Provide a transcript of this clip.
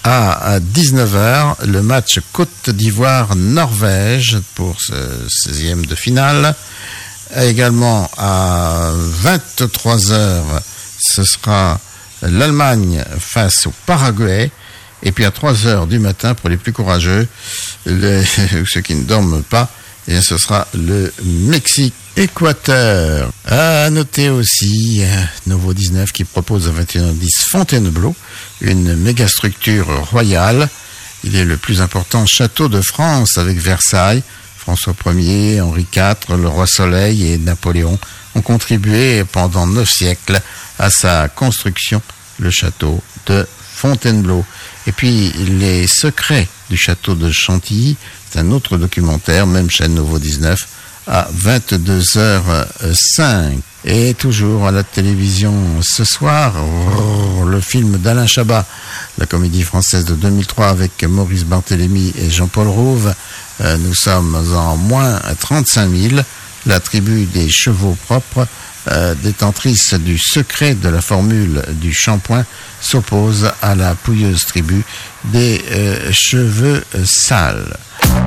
à 19h, le match Côte d'Ivoire-Norvège pour ce 16e de finale. Également à 23h, ce sera l'Allemagne face au Paraguay. Et puis à 3h du matin, pour les plus courageux, ceux qui ne dorment pas, et bien ce sera le Mexique-Équateur. À noter aussi Nouveau 19 qui propose à 21h10 Fontainebleau, une méga structure royale. Il est le plus important château de France avec Versailles. François Ier, Henri IV, le roi Soleil et Napoléon ont contribué pendant 9 siècles à sa construction, le château de Fontainebleau. Et puis, les secrets du château de Chantilly, c'est un autre documentaire, même chaîne Nouveau 19, à 22h05. Et toujours à la télévision ce soir, le film d'Alain Chabat, la comédie française de 2003 avec Maurice Barthélémy et Jean-Paul Rouve. Nous sommes en moins 35 000. La tribu des chevaux propres, détentrice du secret de la formule du shampoing, s'oppose à la pouilleuse tribu des cheveux sales.